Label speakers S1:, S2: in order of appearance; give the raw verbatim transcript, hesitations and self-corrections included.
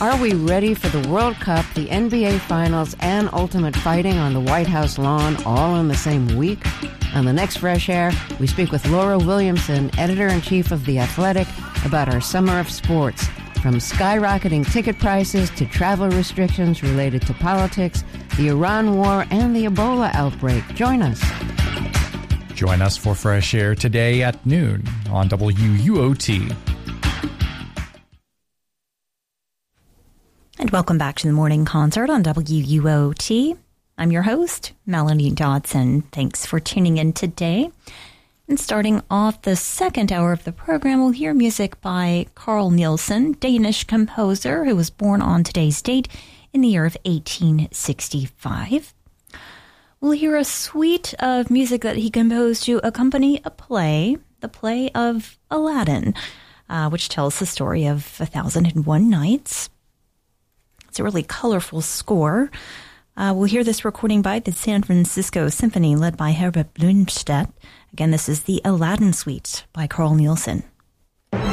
S1: Are we ready for the World Cup, the N B A Finals, and ultimate fighting on the White House lawn all in the same week? On the next Fresh Air, we speak with Laura Williamson, editor-in-chief of The Athletic, about our summer of sports. From skyrocketing ticket prices to travel restrictions related to politics, the Iran war, and the Ebola outbreak. Join us.
S2: Join us for Fresh Air today at noon on W U O T.
S3: And welcome back to the morning concert on W U O T. I'm your host, Melanie Dodson. Thanks for tuning in today. And starting off the second hour of the program, we'll hear music by Carl Nielsen, Danish composer who was born on today's date in the year of eighteen sixty-five. We'll hear a suite of music that he composed to accompany a play, the play of Aladdin, uh, which tells the story of A Thousand and One Nights. It's a really colorful score. Uh, we'll hear this recording by the San Francisco Symphony led by Herbert Blomstedt. Again, this is the Aladdin Suite by Carl Nielsen.